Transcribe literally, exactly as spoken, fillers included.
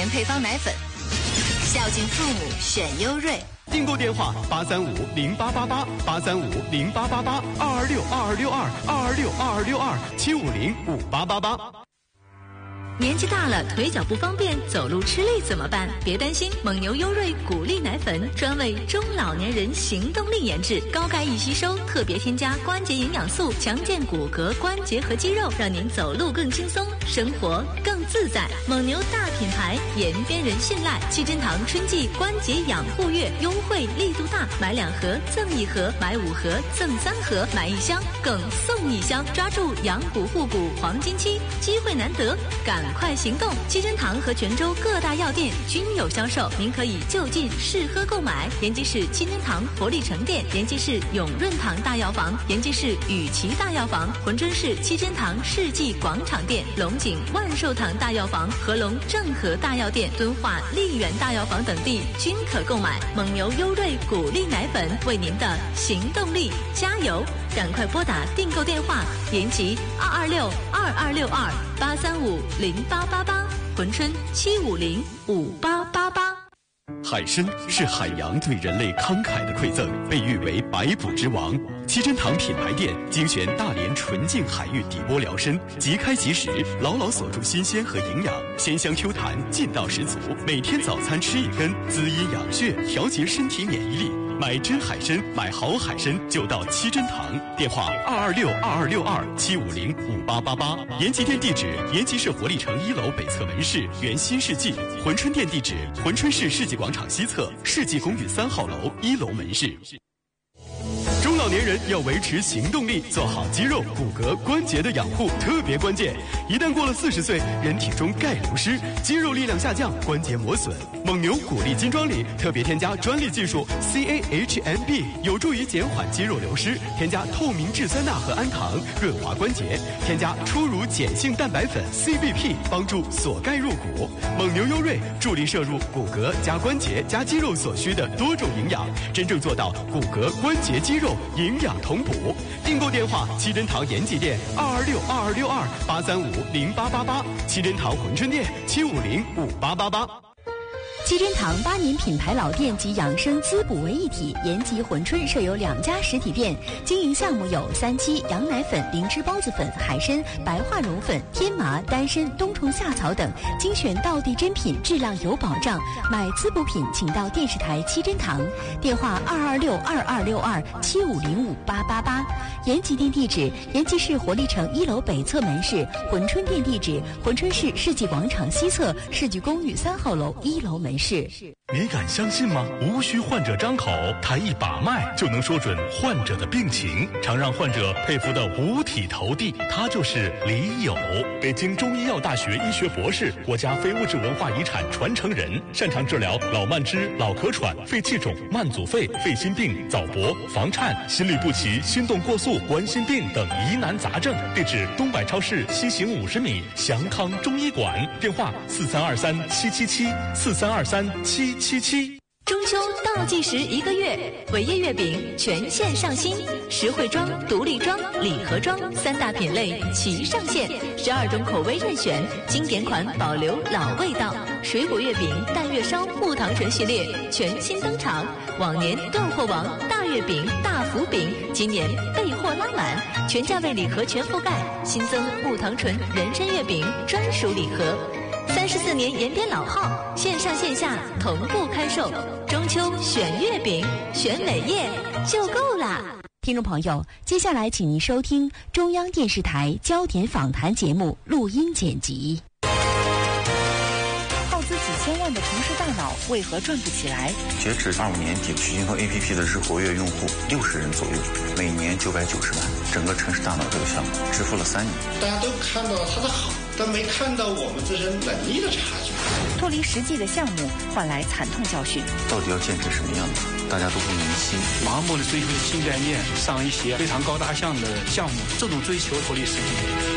年配方奶粉，孝敬父母选优瑞。 订购电话八三五零八八八八三五零八八八二二六二二六二二二六二二六二七五零五八八八。 年纪大了，腿脚不方便，走路吃力怎么办？别担心，蒙牛优瑞骨力奶粉专为中老年人行动力研制，高钙易吸收，特别添加关节营养素，强健骨骼、关节和肌肉，让您走路更轻松，生活更自在。蒙牛大品牌，延边人信赖。七珍堂春季关节养护月优惠力度大，买两盒赠一盒，买五盒赠三盒，买一箱更送一箱，抓住养骨护骨黄金期，机会难得，赶快行动！七珍堂和泉州各大药店均有销售，您可以就近试喝购买。延吉市七珍堂活力城店、延吉市永润堂大药房、延吉市雨琦大药房、珲春市七珍堂世纪广场店、龙井万寿堂大药房、合龙正和大药店、敦化丽园大药房等地均可购买。蒙牛优瑞骨力奶粉为您的行动力加油！赶快拨打订购电话：延吉二二六二二六二八三五零八八八，珲春七五零五八八八。 海参是海洋对人类慷慨的馈赠，被誉为百补之王。七珍堂品牌店精选大连纯净海域底波疗参，即开即食，牢牢锁住新鲜和营养，鲜香 Q 弹，劲道十足。每天早餐吃一根，滋阴养血，调节身体免疫力。买真海参，买好海参就到七珍堂。电话二二六二二六二七五零五八八八。延吉店地址：延吉市活力城一楼北侧门市原新世纪。珲春店地址：珲春市世纪广场西侧世纪公寓三号楼一楼门市。中老年人要维持行动力，做好肌肉、骨骼、关节的养护特别关键。一旦过了四十岁，人体中钙流失，肌肉力量下降，关节磨损。蒙牛骨力金装里特别添加专利技术 C A H M B， 有助于减缓肌肉流失。添加透明质酸钠和氨糖，润滑关节。添加初乳碱性蛋白粉 C B P， 帮助锁钙入骨。蒙牛优瑞助力摄入骨骼加关节加肌肉所需的多种营养，真正做到骨骼、关节、肌肉营养同补。订购电话：七珍堂延吉店二二六二二六二八三五零八八八，七珍堂珲春店七五零五八八八。 七珍堂八年品牌老店及养生滋补为一体，延吉、珲春设有两家实体店，经营项目有三七、羊奶粉、灵芝孢子粉、海参、白化绒粉、天麻、丹参、冬虫夏草等，精选道地珍品，质量有保障。买滋补品请到电视台七珍堂，电话二二六二二六二七五零五八八八。延吉店地址：延吉市活力城一楼北侧门市；珲春店地址：珲春市世纪广场西侧世纪公寓三号楼一楼门市。 你敢相信吗？无需患者张口，抬一把脉就能说准患者的病情，常让患者佩服的五体投地。他就是李友，北京中医药大学医学博士，国家非物质文化遗产传承人，擅长治疗老慢支、老咳喘、肺气肿、慢阻肺、肺心病、早搏、房颤、心律不齐、心动过速、冠心病等疑难杂症。地址：东百超市西行五十米祥康中医馆，电话四三二三七七七四三二三七七七。 中秋倒计时一个月，伟业月饼全线上新，实惠装、独立装、礼盒装三大品类齐上线，十二种口味任选，经典款保留老味道。水果月饼、蛋月烧、木糖醇系列全新登场，往年断货王大月饼、大福饼，今年备货拉满，全价位礼盒全覆盖，新增木糖醇人参月饼专属礼盒。三十四年延边老号，线上线下同步开售。中秋选月饼，选伟业就够啦！听众朋友，接下来请您收听中央电视台焦点访谈节目录音剪辑。 耗资几千万的城市大脑为何转不起来？ 截止二五年底，徐金河 A P P 的日活跃用户六十人左右，每年九百九十万。整个城市大脑这个项目支付了三年。 大家都看到它的好，但没看到我们这些能力的差距。 脱离实际的项目换来惨痛教训， 到底要建成什么样子？大家都不明晰。 盲目的追求新概念，上一些非常高大上的项目，这种追求脱离实际。